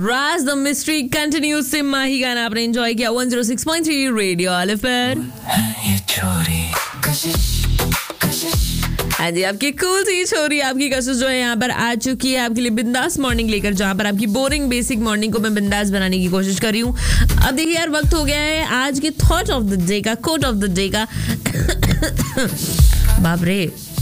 Raj the mystery continues से माही गाना आपने एंजॉय किया 106.3 रेडियो ऑलिव पर। हाँ जी, आपकी कूल सी छोरी आपकी कशिश जो है यहाँ पर आ चुकी है आपके लिए बिंदास मॉर्निंग लेकर, जहाँ पर आपकी बोरिंग बेसिक मॉर्निंग को मैं बिंदास बनाने की कोशिश कर रही हूँ। अब देखिए यार, वक्त हो गया है आज के थॉट ऑफ द डे का, कोट ऑफ द डे का। बाप रे,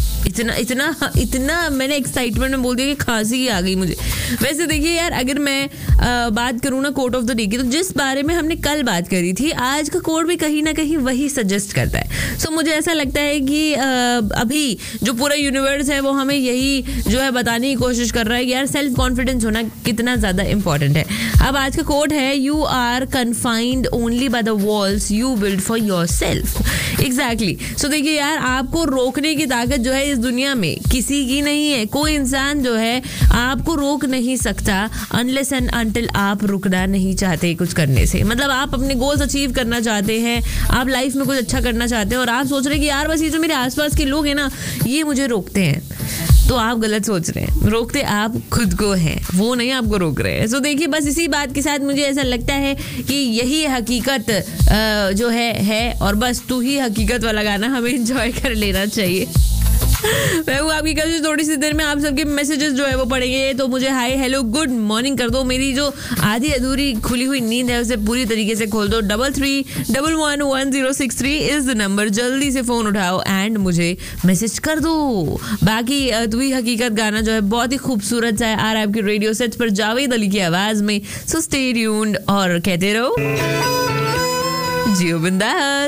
इतना मैंने एक्साइटमेंट में बोल दिया कि खांसी ही आ गई मुझे। वैसे देखिए यार, अगर मैं बात करूँ ना कोट ऑफ द डे की, तो जिस बारे में हमने कल बात करी थी, आज का कोट भी कहीं ना कहीं वही सजेस्ट करता है। सो मुझे ऐसा लगता है कि अभी जो पूरा यूनिवर्स है वो हमें यही जो है बताने की कोशिश कर रहा है कि यार सेल्फ कॉन्फिडेंस होना कितना ज़्यादा इंपॉर्टेंट है। अब आज का कोट है, you are confined only by the walls you build for your self. Exactly. सो देखिए यार, आपको रोकने की ताकत जो है इस दुनिया में किसी की नहीं है। कोई इंसान जो है आपको रोक नहीं सकता अनलेस एंड अनटिल आप रुकना नहीं चाहते कुछ करने से। मतलब आप अपने गोल्स अचीव करना चाहते हैं, आप लाइफ में कुछ अच्छा करना चाहते हैं और आप सोच रहे हैं कि यार बस ये जो मेरे आसपास के लोग हैं ना, ये मुझे रोकते हैं, तो आप गलत सोच रहे हैं। रोकते आप खुद को हैं, वो नहीं आपको रोक रहे हैं। सो देखिए, बस इसी बात के साथ मुझे ऐसा लगता है कि यही हकीकत जो है और बस तू ही हकीकत वाला गाना हमें एंजॉय कर लेना चाहिए। मैं हूँ आपकी कल थोड़ी सी देर में आप सबके मैसेजेस जो है वो पढ़ेंगे, तो मुझे हाय हेलो गुड मॉर्निंग कर दो। मेरी जो आधी अधूरी खुली हुई नींद है उसे पूरी तरीके से खोल दो। 33111063 इज द नंबर। जल्दी से फोन उठाओ एंड मुझे मैसेज कर दो। बाकी तू ही हकीकत गाना जो है बहुत ही खूबसूरत सा है, आ रहा है आपके रेडियो सेट्स पर जावेद अली की आवाज में। सो स्टे ट्यून्ड और कहते रहो जियो बिंदास।